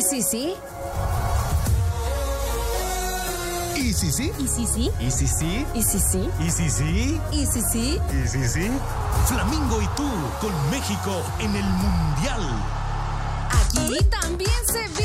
si sí? ¿Y si sí? ¿Y si sí? ¿Y si sí? ¿Y si sí? ¿Y si sí? ¿Y si sí? ¿Y si sí? Flamingo y tú con México en el Mundial. Aquí también se vive.